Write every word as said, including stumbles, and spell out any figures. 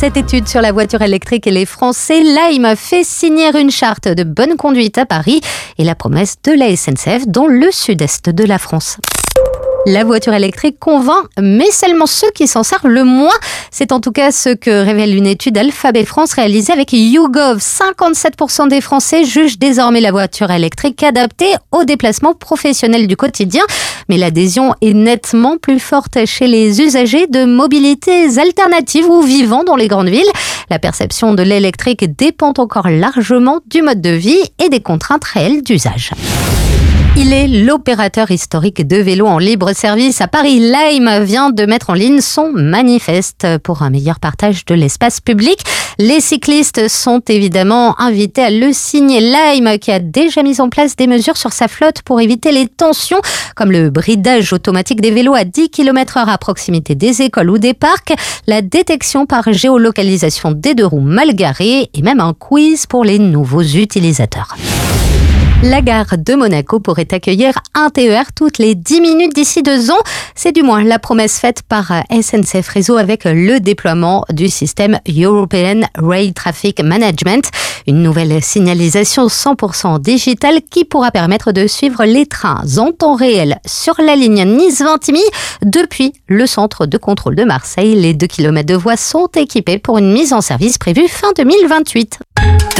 Cette étude sur la voiture électrique et les Français, Lime fait signer une charte de bonne conduite à Paris et la promesse de la S N C F dans le sud-est de la France. La voiture électrique convainc, mais seulement ceux qui s'en servent le moins. C'est en tout cas ce que révèle une étude Alphabet France réalisée avec YouGov. cinquante-sept pour cent des Français jugent désormais la voiture électrique adaptée aux déplacements professionnels du quotidien. Mais l'adhésion est nettement plus forte chez les usagers de mobilités alternatives ou vivant dans les grandes villes. La perception de l'électrique dépend encore largement du mode de vie et des contraintes réelles d'usage. Il est l'opérateur historique de vélo en libre service à Paris. Lime vient de mettre en ligne son manifeste pour un meilleur partage de l'espace public. Les cyclistes sont évidemment invités à le signer. Lime, qui a déjà mis en place des mesures sur sa flotte pour éviter les tensions, comme le bridage automatique des vélos à dix kilomètres heure à proximité des écoles ou des parcs, la détection par géolocalisation des deux roues mal garées et même un quiz pour les nouveaux utilisateurs. La gare de Monaco pourrait accueillir un T E R toutes les dix minutes d'ici deux ans. C'est du moins la promesse faite par S N C F Réseau avec le déploiement du système European Rail Traffic Management, une nouvelle signalisation cent pour cent digitale qui pourra permettre de suivre les trains en temps réel sur la ligne Nice-Vintimille depuis le centre de contrôle de Marseille. Les deux kilomètres de voies sont équipés pour une mise en service prévue fin deux mille vingt-huit.